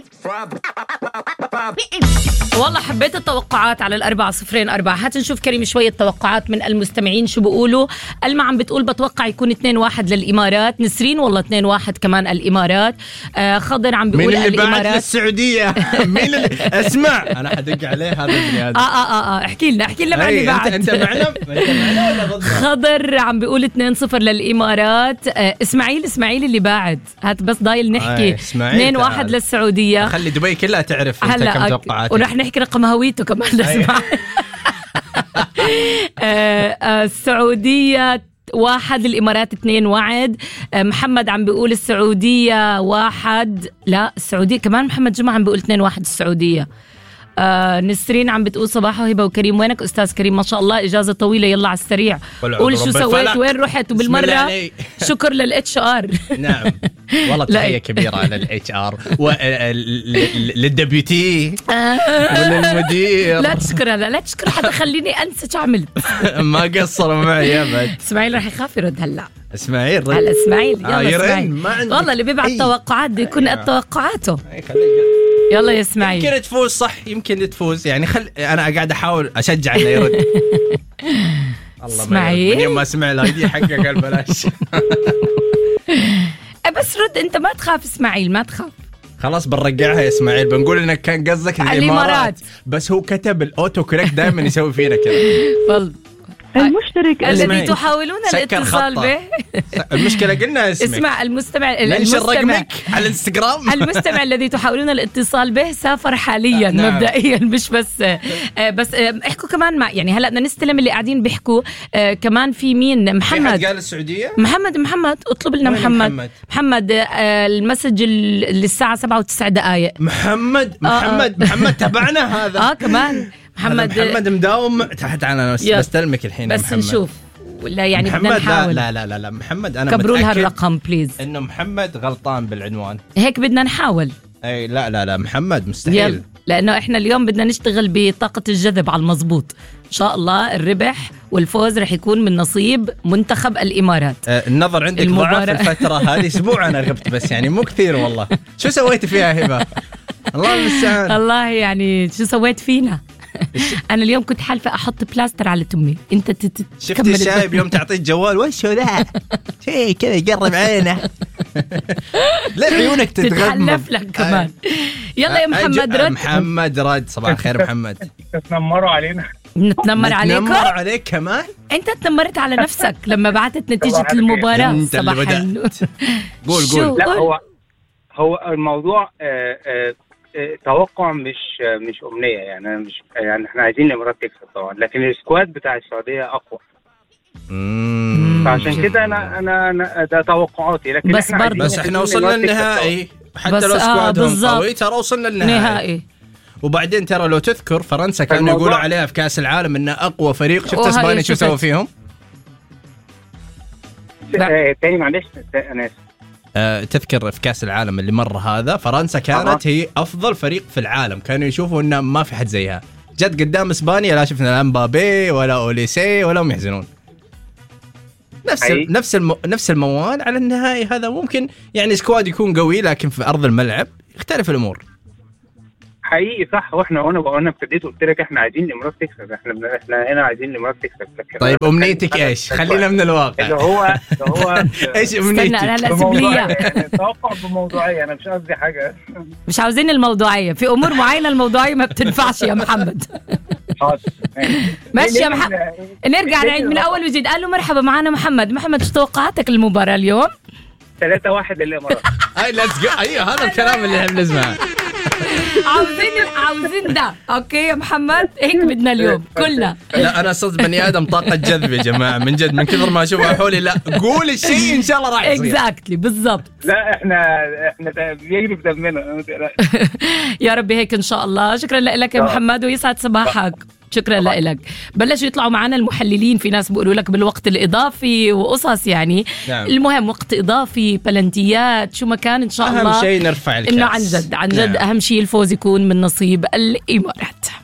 والله حبيت التوقعات على 4-0-4. هات نشوف كريم شوية توقعات من المستمعين شو بيقولوا. ألما عم بتقول بتوقع يكون 2-1 للإمارات. نسرين والله 2-1 كمان الإمارات. خضر عم بيقول الإمارات. بعد للسعودية. مين اللي اسمع أنا حدق عليه هذا البني آدم. احكي لنا بعد بعد. أنت معنا ولا ضد؟ خضر عم بيقول 2-0 للإمارات. إسماعيل اللي باعد. هات بس ضايل نحكي 2-1 للسعودية. خلي دبي كلها تعرف أنت كم توقعات. ورح نحكي رقم هويته كمان لإسماعيل. السعودية 1 الإمارات 2 وعد. محمد عم بيقول السعودية 1. لا السعودية كمان. محمد جمعة عم بيقول 2-1 السعودية. نسرين عم بتقول صباح وهبة وكريم. وينك أستاذ كريم؟ ما شاء الله إجازة طويلة. يلا على السريع قول شو سويت وين رحت وبالمرة شكر للHR. نعم والله تحية كبيرة على الHR وللدبيوتي وللمدير. لا تشكر حدا خليني أنسى شو عملت. ما قصروا معي أبد. إسماعيل رح يخاف يرد هلا. إسماعيل هلا إسماعيل يلا إسماعيل. والله اللي بيبعت توقعات بده يكون قد توقعاته. يلا يا إسماعيل. يمكن تفوز صح يمكن تفوز يعني أنا قاعد أحاول أشجع إنه يرد. إسماعيل من يوم ما سمع الأيدي حقه قال بلاش. بس رد أنت ما تخاف إسماعيل ما تخاف. خلاص بنرجعها يا إسماعيل بنقول إنك كان قصدك الإمارات بس هو كتب الأوتو كوريكت دائما يسوي فينا كده. والله المشترك الذي تحاولون الاتصال به. المشكلة قلنا اسمع المستمع رقمك على الانستغرام. المستمع الذي تحاولون الاتصال به سافر حاليا. نعم. مبدئيا مش بس احكوا كمان مع يعني هلا بدنا نستلم اللي قاعدين بيحكوا. كمان في مين؟ محمد قال السعودية. محمد اطلب لنا محمد المسج للساعة 7:09. محمد تبعنا هذا. كمان محمد مداوم تحت على بستلمك الحين بس محمد. نشوف ولا يعني بدنا نحاول. لا محمد أنا كبروا لها الرقم بليز. إنه محمد غلطان بالعنوان هيك بدنا نحاول. أي لا محمد مستحيل لأنه إحنا اليوم بدنا نشتغل بطاقة الجذب على المضبوط. إن شاء الله الربح والفوز رح يكون من نصيب منتخب الإمارات. النظر عندك ضعف الفترة هذه. أسبوع أنا غبت بس يعني مو كثير والله. شو سويت فيها هبة؟ الله المستعان. الله يعني شو سويت فينا. أنا اليوم كنت حالفة أحط بلاستر على تمي. أنت شفت الشايب يوم تعطيه الجوال وشو ذا شيء كذا يقرب عينه. لا عيونك تتحلف لك كمان. يلا يا محمد رد. صباح الخير محمد. تتنمروا علينا. نتنمر عليكم. نتنمر عليك كمان. أنت تنمرت على نفسك لما بعتت نتيجة المباراة. أنت اللي بدأت. قول. لا هو الموضوع توقع مش أمنية يعني. أنا مش يعني إحنا عايزين الإمارات تكسب طبعا لكن السكواد بتاع السعودية أقوى. فعشان كده أنا ده توقعاتي. لكن بس إحنا وصلنا النهائي حتى لو سكوادهم قوي ترى وصلنا النهائي. وبعدين ترى لو تذكر فرنسا كانوا يقولوا عليها في كأس العالم إنها أقوى فريق. شفت إسبانيا شو سووا فيهم؟ تاني معلش أنا تذكر في كأس العالم اللي مر هذا فرنسا كانت هي أفضل فريق في العالم. كانوا يشوفوا إنه ما في حد زيها. جد قدام إسبانيا لا شفنا امبابي ولا أوليسي ولا هم يحزنون. نفس الموال على النهائي هذا. ممكن يعني سكواد يكون قوي لكن في أرض الملعب يختلف الأمور. حقيقي صح. وانا ابتديت قلت لك احنا عايزين الامارات تكسب. احنا هنا عايزين الامارات تكسب. طيب امنيتك ايش؟ خلينا من الواقع. اللي هو ايش امنيتك؟ توقع بموضوعيه. انا مش قصدي حاجه. مش عاوزين الموضوعيه في امور معينه. الموضوعيه ما بتنفعش يا محمد. ماشي يا محمد. نرجع نعيد من اول وجديد. قال له مرحبا معنا محمد شو توقعاتك المباراه اليوم؟ 3-1 للامارات. ايوه هذا الكلام اللي احنا بنسمعه. عاوزين ده. اوكي يا محمد هيك بدنا اليوم كلنا. لا انا صرت بني ادم طاقه جذب يا جماعه من جد. من كثر ما اشوفه حولي لا قول الشيء ان شاء الله راح يصير. اكزاكتلي بالضبط. لا احنا بيجري في دمنا. يا رب هيك ان شاء الله. شكرا لك يا محمد ويسعد صباحك. شكرا لك. بلشوا يطلعوا معنا المحللين. في ناس بيقولوا لك بالوقت الإضافي وقصص يعني. نعم. المهم وقت إضافي بلنتيات شو ما كان إن شاء الله أهم شيء نرفع الكاس. إنه عن جد نعم. أهم شيء الفوز يكون من نصيب الإمارات.